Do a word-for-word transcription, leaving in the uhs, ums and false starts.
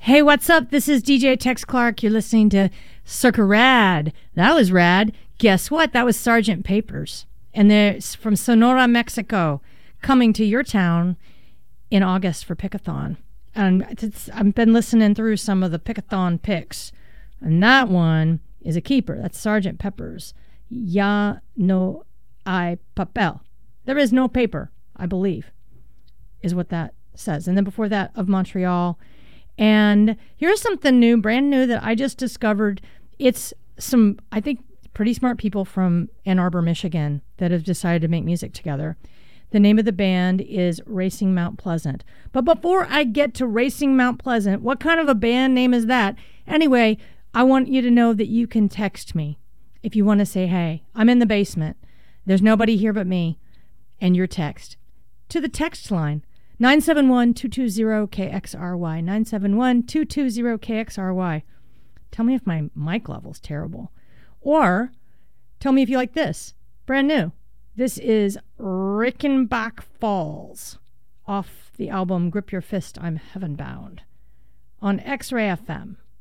Hey, what's up? This is D J Tex Clark. You're listening to Circa Rad. That was rad. Guess what? That was Sergeant Papers. And they're from Sonora, Mexico, coming to your town in August for Pickathon. And it's, I've been listening through some of the Pickathon picks. And that one is a keeper. That's Sergeant Pepper's. Ya no hay papel. There is no paper, I believe, is what that says. And then before that, Of Montreal. And here's something new, brand new, that I just discovered. It's some, I think, pretty smart people from Ann Arbor, Michigan that have decided to make music together. The name of the band is Racing Mount Pleasant. But before I get to Racing Mount Pleasant, what kind of a band name is that? Anyway, I want you to know that you can text me if you want to say, hey, I'm in the basement. There's nobody here but me. And your text to the text line. nine seven one, two two zero, K X R Y. nine seven one, two two zero, K X R Y. Tell me if my mic level's terrible. Or tell me if you like this. Brand new. This is Rickenbach Falls off the album Grip Your Fist, I'm Heaven Bound on X-Ray F M.